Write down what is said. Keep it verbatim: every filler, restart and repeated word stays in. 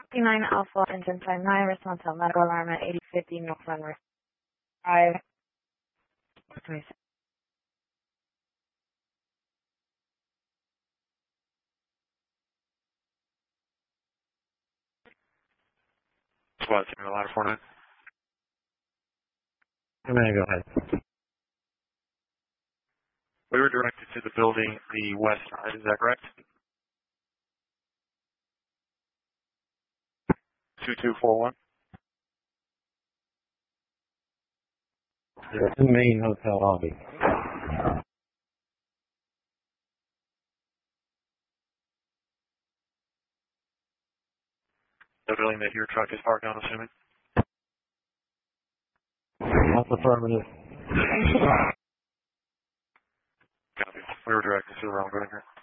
fifty-nine Alpha Engine Time nine, response to medical alarm at eighty fifty North Runway five. Squad Signal Ladder four nine. I'm going to go ahead. We were directed to the building the west side, is that correct? two two four one. The main hotel lobby. The building that your truck is parked on, assuming? That's affirmative. Copy. We were directed to the wrong building here.